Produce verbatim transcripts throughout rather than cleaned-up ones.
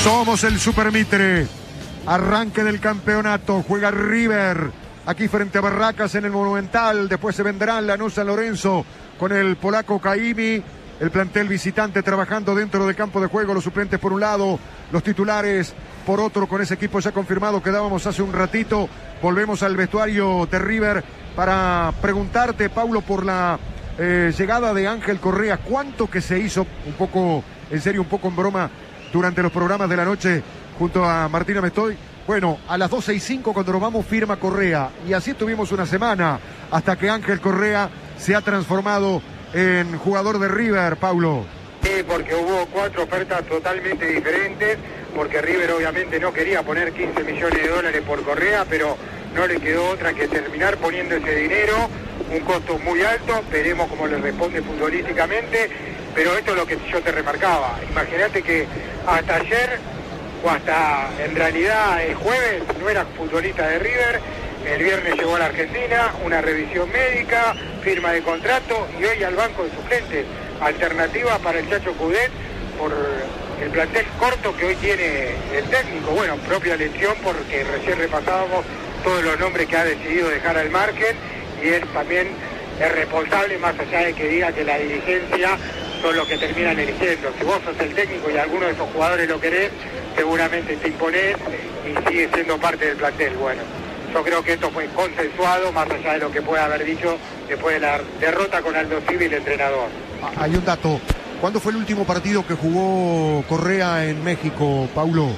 Somos el Super Mitre. Arranque del campeonato. Juega River aquí frente a Barracas en el Monumental. Después se vendrán Lanús San Lorenzo con el polaco Caimi. El plantel visitante trabajando dentro del campo de juego. Los suplentes por un lado, los titulares por otro, con ese equipo ya confirmado que dábamos hace un ratito. Volvemos al vestuario de River para preguntarte, Paulo, por la eh, llegada de Ángel Correa. ¿Cuánto que se hizo, un poco en serio, un poco en broma, durante los programas de la noche junto a Martina Mestoy? Bueno, a las doce y cinco cuando nos vamos firma Correa. Y así estuvimos una semana hasta que Ángel Correa se ha transformado en jugador de River, Paulo. Sí, porque hubo cuatro ofertas totalmente diferentes, porque River obviamente no quería poner quince millones de dólares por Correa, pero no le quedó otra que terminar poniendo ese dinero, un costo muy alto. Veremos cómo le responde futbolísticamente, pero esto es lo que yo te remarcaba. Imagínate que hasta ayer, o hasta en realidad el jueves, no era futbolista de River. El viernes llegó a la Argentina, una revisión médica, firma de contrato y hoy al banco de suplentes. Alternativa para el Chacho Coudet por el plantel corto que hoy tiene el técnico. Bueno, propia elección porque recién repasábamos todos los nombres que ha decidido dejar al margen y él también es responsable, más allá de que diga que la dirigencia son los que terminan eligiendo. Si vos sos el técnico y alguno de esos jugadores lo querés, seguramente te imponés y sigue siendo parte del plantel. Bueno, yo creo que esto fue consensuado, más allá de lo que pueda haber dicho después de la derrota con Aldo Civi, el entrenador. Hay un dato. ¿Cuándo fue el último partido que jugó Correa en México, Paulo?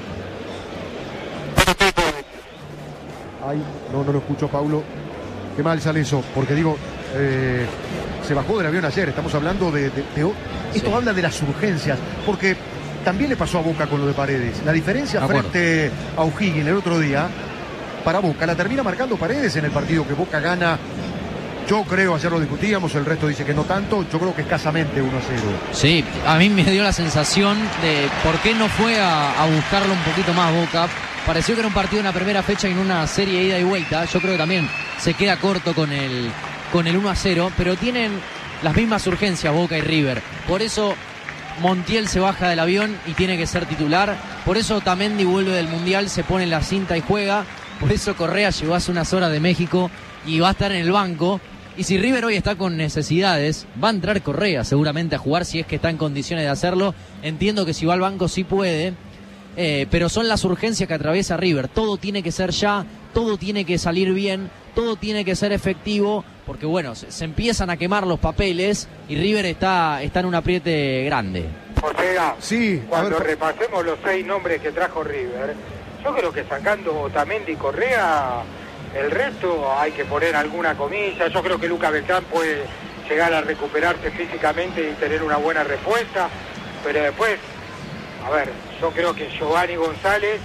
Ay, no, no lo escucho, Paulo. Qué mal sale eso, porque digo, eh, se bajó del avión ayer. Estamos hablando de... de, de esto sí. Habla de las urgencias, porque también le pasó a Boca con lo de Paredes. La diferencia frente a O'Higgins el otro día, para Boca, la termina marcando Paredes en el partido que Boca gana. Yo creo, ayer lo discutíamos, el resto dice que no tanto, yo creo que escasamente uno a cero. Sí, a mí me dio la sensación de por qué no fue a, a buscarlo un poquito más Boca. Pareció que era un partido en la primera fecha y en una serie de ida y vuelta. Yo creo que también se queda corto con el, con el uno a cero, pero tienen las mismas urgencias Boca y River. Por eso Montiel se baja del avión y tiene que ser titular. Por eso Otamendi vuelve del Mundial, se pone en la cinta y juega. Por eso Correa llegó hace unas horas de México y va a estar en el banco. Y si River hoy está con necesidades, va a entrar Correa seguramente a jugar si es que está en condiciones de hacerlo. Entiendo que si va al banco sí puede, eh, pero son las urgencias que atraviesa River. Todo tiene que ser ya, todo tiene que salir bien, todo tiene que ser efectivo, porque bueno, se, se empiezan a quemar los papeles y River está, está en un apriete grande. Ortega, sí, cuando repasemos los seis nombres que trajo River, yo creo que sacando Otamendi y Correa, el resto hay que poner alguna comilla. Yo creo que Lucas Beltrán puede llegar a recuperarse físicamente y tener una buena respuesta, pero después, a ver, yo creo que Giovanni González,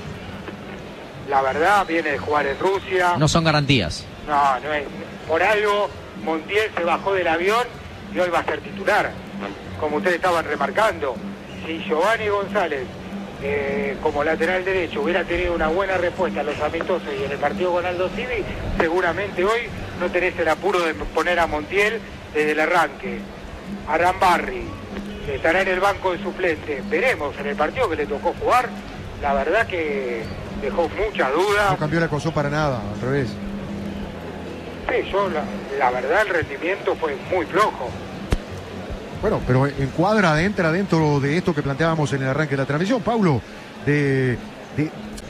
la verdad, viene de jugar en Rusia. No son garantías. No, no es. Por algo, Montiel se bajó del avión y hoy va a ser titular, como ustedes estaban remarcando. Si Giovanni González, Eh, como lateral derecho, hubiera tenido una buena respuesta a los amistosos y en el partido con Aldo Civi, seguramente hoy no tenés el apuro de poner a Montiel desde el arranque. Arambarri estará en el banco de suplentes. Veremos en el partido que le tocó jugar, la verdad que dejó muchas dudas. No cambió la cosa para nada, al revés. Sí, yo la, la verdad el rendimiento fue muy flojo. Bueno, pero encuadra, entra dentro de esto que planteábamos en el arranque de la transmisión, Paulo, de, de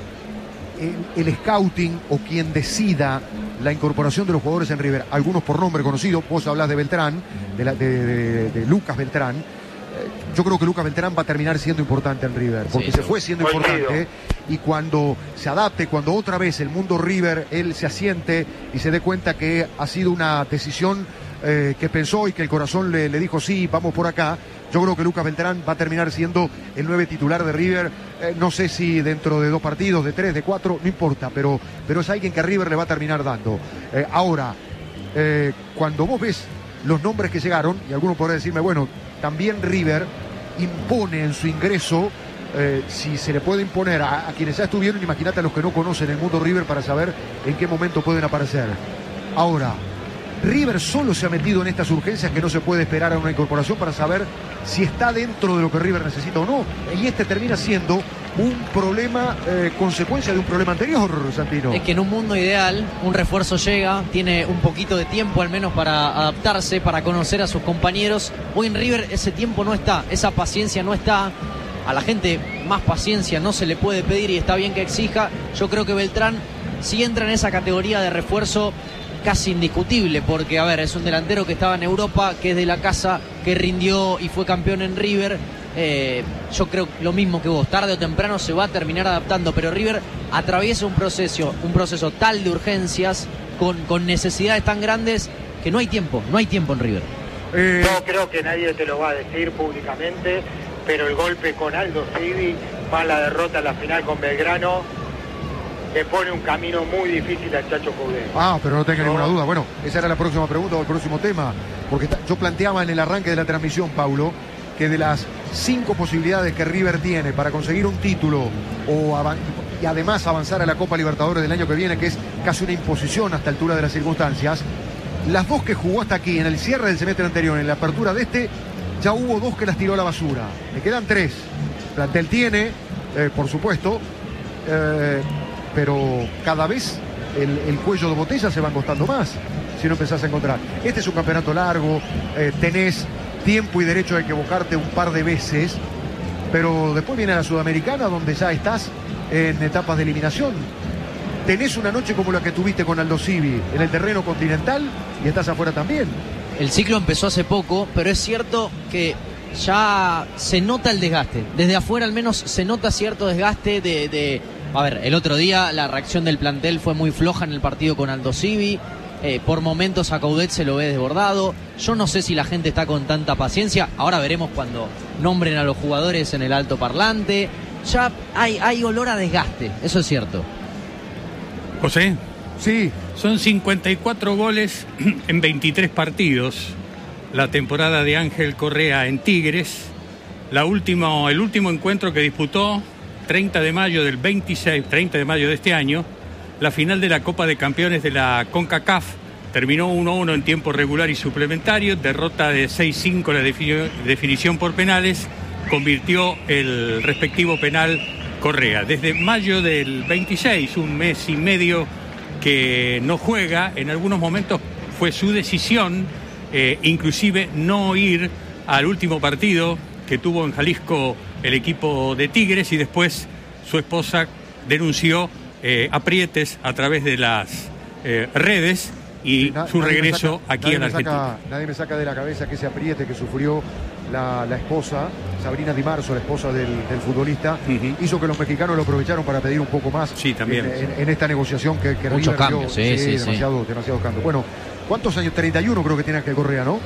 el, el scouting o quien decida la incorporación de los jugadores en River, algunos por nombre conocido. Vos hablás de Beltrán, de, la, de, de, de Lucas Beltrán. Eh, yo creo que Lucas Beltrán va a terminar siendo importante en River, porque sí, se fue siendo importante, y cuando se adapte, cuando otra vez el mundo River, él se asiente y se dé cuenta que ha sido una decisión Eh, que pensó y que el corazón le, le dijo sí, vamos por acá. Yo creo que Lucas Beltrán va a terminar siendo el nueve titular de River. Eh, no sé si dentro de dos partidos, de tres, de cuatro, no importa, pero, pero es alguien que a River le va a terminar dando. Eh, ahora, eh, cuando vos ves los nombres que llegaron, y algunos podrán decirme, bueno, también River impone en su ingreso, eh, si se le puede imponer a, a quienes ya estuvieron, imagínate a los que no conocen el mundo River para saber en qué momento pueden aparecer. Ahora, River solo se ha metido en estas urgencias que no se puede esperar a una incorporación para saber si está dentro de lo que River necesita o no. Y este termina siendo un problema, eh, consecuencia de un problema anterior, Santino. Es que en un mundo ideal, un refuerzo llega, tiene un poquito de tiempo al menos para adaptarse, para conocer a sus compañeros. Hoy en River ese tiempo no está, esa paciencia no está. A la gente más paciencia no se le puede pedir y está bien que exija. Yo creo que Beltrán sí entra en esa categoría de refuerzo casi indiscutible, porque a ver, es un delantero que estaba en Europa, que es de la casa, que rindió y fue campeón en River. Eh, yo creo lo mismo que vos, tarde o temprano se va a terminar adaptando, pero River atraviesa un proceso, un proceso tal de urgencias, con, con necesidades tan grandes, que no hay tiempo, no hay tiempo en River. Eh... No creo que nadie te lo va a decir públicamente, pero el golpe con Aldo Civi, más la derrota en la final con Belgrano, le pone un camino muy difícil al Chacho Coudet. Ah, pero no tenga no. ninguna duda. Bueno, esa era la próxima pregunta o el próximo tema, porque yo planteaba en el arranque de la transmisión, Paulo, que de las cinco posibilidades que River tiene para conseguir un título o y además avanzar a la Copa Libertadores del año que viene, que es casi una imposición a esta altura de las circunstancias, las dos que jugó hasta aquí, en el cierre del semestre anterior, en la apertura de este, ya hubo dos que las tiró a la basura. Le quedan tres. Plantel tiene, eh, por supuesto, eh, pero cada vez el, el cuello de botella se va costando más si no empezás a encontrar. Este es un campeonato largo, eh, tenés tiempo y derecho a equivocarte un par de veces, pero después viene la Sudamericana, donde ya estás en etapas de eliminación. Tenés una noche como la que tuviste con Aldo Civi en el terreno continental y estás afuera también. El ciclo empezó hace poco, pero es cierto que ya se nota el desgaste. Desde afuera al menos se nota cierto desgaste de... de... A ver, el otro día la reacción del plantel fue muy floja en el partido con Aldo Civi. Eh, por momentos a Coudet se lo ve desbordado. Yo no sé si la gente está con tanta paciencia. Ahora veremos cuando nombren a los jugadores en el alto parlante. Ya hay, hay olor a desgaste, eso es cierto. José. Sí. Son cincuenta y cuatro goles en veintitrés partidos. La temporada de Ángel Correa en Tigres. La última, el último encuentro que disputó, treinta de mayo del veintiséis, treinta de mayo de este año, la final de la Copa de Campeones de la CONCACAF. Terminó uno a uno en tiempo regular y suplementario, derrota de seis cinco la defini- definición por penales, convirtió el respectivo penal Correa. Desde mayo del veintiséis, un mes y medio que no juega, en algunos momentos fue su decisión, eh, inclusive no ir al último partido que tuvo en Jalisco el equipo de Tigres, y después su esposa denunció eh, aprietes a través de las eh, redes y sí, na- su regreso saca, aquí a la Argentina. Saca, nadie me saca de la cabeza que ese apriete que sufrió la, la esposa, Sabrina Di Marzo, la esposa del, del futbolista, uh-huh. hizo que los mexicanos lo aprovecharon para pedir un poco más sí, también, en, sí. en, en esta negociación que, que Muchos River cambios, dio, sí, sí, sí, demasiado, sí. demasiado cambio. Bueno, ¿cuántos años? treinta y uno creo que tiene Ángel Correa, ¿no?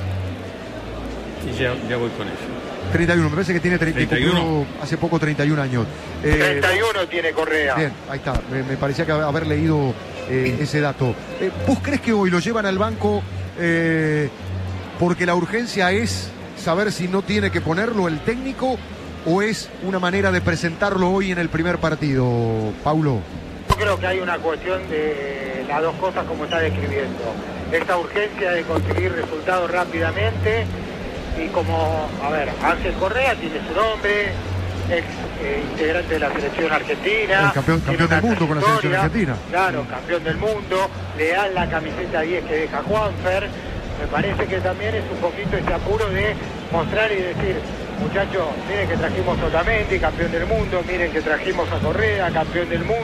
Sí, ya, ya voy con eso. treinta y uno, me parece que tiene treinta, treinta y uno. Hace poco treinta y un años. Eh, treinta y uno tiene Correa. Bien, ahí está. Me, me parecía que haber leído eh, ese dato. Eh, ¿Vos crees que hoy lo llevan al banco eh, porque la urgencia es saber si no tiene que ponerlo el técnico o es una manera de presentarlo hoy en el primer partido, Paulo? Yo creo que hay una cuestión de las dos cosas como está describiendo. Esta urgencia de conseguir resultados rápidamente. Y como, a ver, Ángel Correa tiene su nombre, ex eh, integrante de la selección argentina. El campeón, campeón del mundo con la selección argentina. Claro, campeón del mundo, le dan la camiseta diez que deja Juanfer. Me parece que también es un poquito ese apuro de mostrar y decir, muchachos, miren que trajimos a Otamendi, campeón del mundo, miren que trajimos a Correa, campeón del mundo.